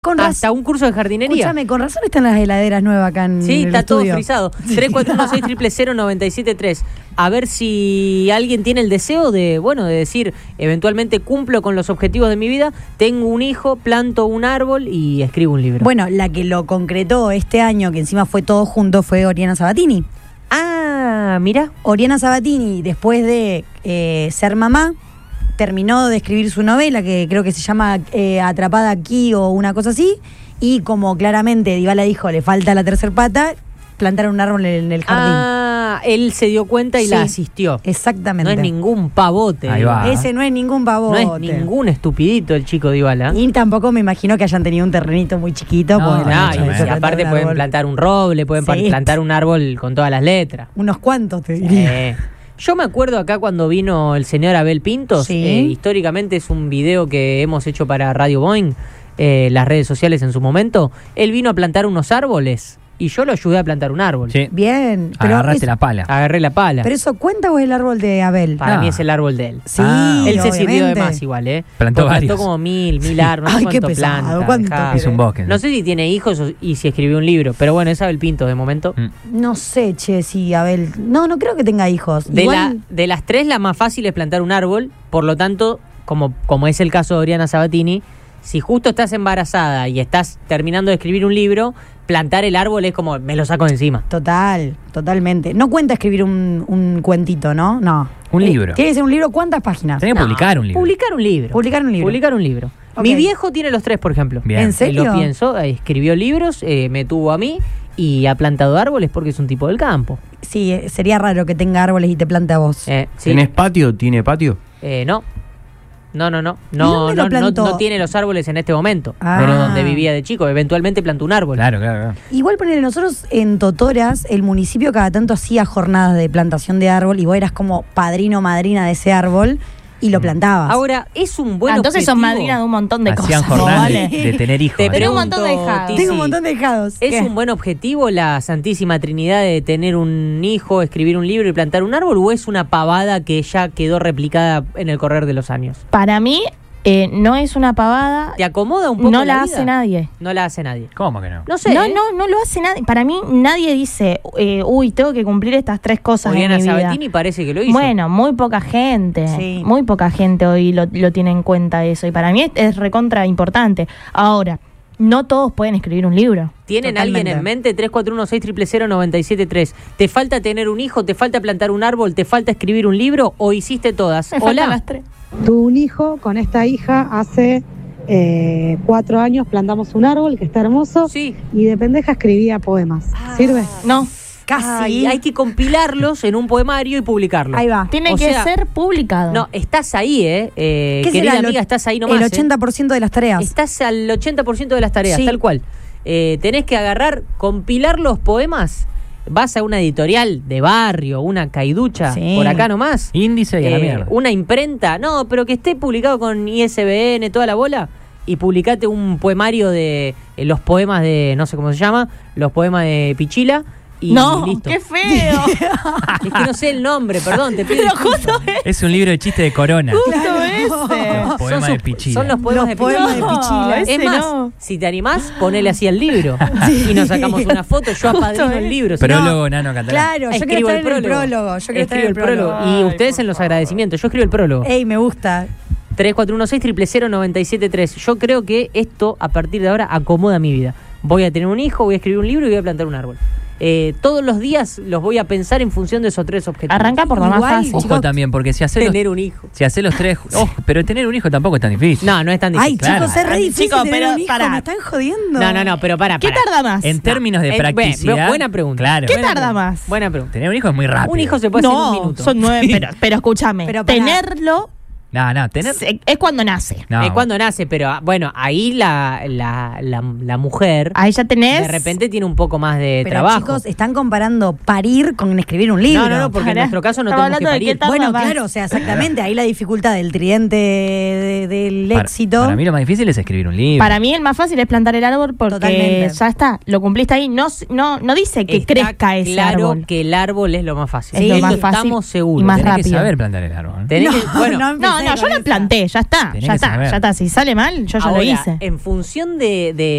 Hasta un curso de jardinería. Escúchame, con razón están las heladeras nuevas acá en Sí, el está todo estudio. frisado. 341-600-973. A ver si alguien tiene el deseo de decir, eventualmente cumplo con los objetivos de mi vida, tengo un hijo, planto un árbol y escribo un libro. Bueno, la que lo concretó este año, que encima fue todo junto, fue Oriana Sabatini. Ah, mira. Oriana Sabatini, después de ser mamá, terminó de escribir su novela, que creo que se llama Atrapada aquí o una cosa así, y como claramente Dybala dijo, le falta la tercer pata, plantaron un árbol en el jardín. Ah, él se dio cuenta y Sí, la asistió. Exactamente. No es ningún pavote. Ahí va. Ese no es ningún pavote. No es ningún estupidito el chico Dybala. Y tampoco me imagino que hayan tenido un terrenito muy chiquito. No, porque le han No, hecho y eso, plantar aparte un pueden árbol. plantar un roble, pueden Sí. plantar un árbol con todas las letras. Unos cuantos, te diría. Yo me acuerdo acá cuando vino el señor Abel Pintos, Sí. históricamente es un video que hemos hecho para Radio Boeing, las redes sociales en su momento. Él vino a plantar unos árboles y yo lo ayudé a plantar un árbol. Sí. Bien. Pero Agarraste la pala. Agarré la pala. ¿Pero eso cuenta o es el árbol de Abel? Para No. mí es el árbol de él. Sí, Él se sirvió de obviamente. más igual, Plantó Porque varios. como mil árboles. Ay, no sé qué cuánto pesado, planta, ¿cuánto dejá. Es un bosque. No sé si tiene hijos y si escribió un libro, pero bueno, es Abel Pintos de momento. No sé, che, si Abel... No creo que tenga hijos. De las tres, la más fácil es plantar un árbol, por lo tanto, como es el caso de Oriana Sabatini, si justo estás embarazada y estás terminando de escribir un libro, plantar el árbol es como, me lo saco de encima. Totalmente. No cuenta escribir un cuentito, ¿no? No. Un libro. Tiene que ser un libro, ¿cuántas páginas? Tenés que publicar un libro. Publicar un libro. Publicar un libro. Publicar un libro. Ok. Mi viejo tiene los tres, por ejemplo. Bien. ¿En serio? Lo pienso, escribió libros, me tuvo a mí y ha plantado árboles porque es un tipo del campo. Sí, sería raro que tenga árboles y te plante a vos. Sí. ¿Tenés patio? ¿Tiene patio? No. dónde lo plantó? No tiene los árboles en este momento, Ah. pero donde vivía de chico. Eventualmente plantó un árbol. Claro. Igual ponele, nosotros en Totoras, el municipio cada tanto hacía jornadas de plantación de árbol y vos eras como padrino o madrina de ese árbol y lo plantabas. Ahora, es un buen entonces objetivo. son madrina de un montón de Hacían cosas. jornadas ¿vale? de tener hijos. Te Pero un pregunto, montón de dejados. Tizi, Tengo un montón de dejados. ¿Es ¿Qué? un buen objetivo la Santísima Trinidad de tener un hijo, escribir un libro y plantar un árbol, o es una pavada que ya quedó replicada en el correr de los años? Para mí, no es una pavada. ¿Te acomoda un poco No la vida? hace nadie. No la hace nadie. ¿Cómo que no? No sé. No lo hace nadie. Para mí, nadie dice, tengo que cumplir estas tres cosas Oriana en mi vida. Sabatini parece que lo hizo. Bueno, muy poca gente. Sí. Muy poca gente hoy lo tiene en cuenta eso. Y para mí es recontra importante. Ahora, no todos pueden escribir un libro. ¿Tienen Totalmente. alguien en mente? 341-600-973. ¿Te falta tener un hijo? ¿Te falta plantar un árbol? ¿Te falta escribir un libro? ¿O hiciste todas? Me faltan Hola. las tres. Tuve un hijo con esta hija hace 4 años, plantamos un árbol que está hermoso Sí. y de pendeja escribía poemas. ¿Sirve? No, Casi. Ay, hay que compilarlos en un poemario y publicarlos. Ahí va. tiene O que sea, ser publicado. No, estás ahí, querida será amiga, estás ahí nomás. El 80% de las tareas. Estás al 80% de las tareas, Sí. tal cual. Tenés que compilar los poemas. Vas a una editorial de barrio, una caiducha, Sí. por acá nomás. Índice y a la mierda. Una imprenta, no, pero que esté publicado con ISBN, toda la bola, y publicate un poemario de los poemas de, no sé cómo se llama, los poemas de Pichila, y No, listo. qué feo. Es que no sé el nombre, perdón, te pido Pero disculpas. justo Es un libro de chiste de Corona. Justo ese. Los poemas Son de Pichila. Son los poemas Los de poemas Pichila. de Pichila. Es ese más, no. si te animás, ponele así al libro. Y nos sacamos una foto, yo apadrino el libro. si no, Prólogo Nano Catalán. Claro, yo quiero escribo estar en el prólogo. Yo quiero estar en el prólogo. Y Ay, ustedes por en los favor. agradecimientos. Yo escribo el prólogo. Ey, me gusta. 341-600-973. Yo creo que esto, a partir de ahora, acomoda mi vida. Voy a tener un hijo, voy a escribir un libro y voy a plantar un árbol. Todos los días los voy a pensar en función de esos tres objetivos. Arranca por lo más Igual, fácil. Ojo chicos, también, porque si haces Tener un hijo. los tres... pero tener un hijo tampoco es tan difícil. No, no es tan difícil. Ay, Claro. chicos, es re difícil Chicos, tener pero un hijo. pará. Me están jodiendo. No, pero para. ¿Qué tarda más? En términos de No, practicidad... buena pregunta. Claro. ¿Qué Buena tarda pregunta. más? Buena pregunta. Tener un hijo es muy rápido. Un hijo se puede hacer en un No, minuto. son 9, pero escúchame. Pero pará. Tenerlo No, tener... es cuando nace. No. Es cuando nace, pero bueno, ahí la mujer Ahí ya tenés. de repente tiene un poco más de Pero trabajo. chicos, están comparando parir con escribir un libro. No, porque en Pará. nuestro caso no Estaba tenemos que hablando de parir. qué tarda Bueno, más. claro, o sea, exactamente. Ahí la dificultad del tridente del Para- éxito. Para mí lo más difícil es escribir un libro. Para mí el más fácil es plantar el árbol porque Totalmente. ya está, lo cumpliste ahí. No dice que Está crezca ese claro árbol. que el árbol es lo más fácil. Es lo Esto más fácil estamos seguros. y más Tenés que rápido. saber plantar el árbol. Tenés que- bueno, empecé No, yo con lo esa. planté, ya está. Tenés Ya que está, saber. ya está. Si sale mal, yo ya ahora, lo hice. en función de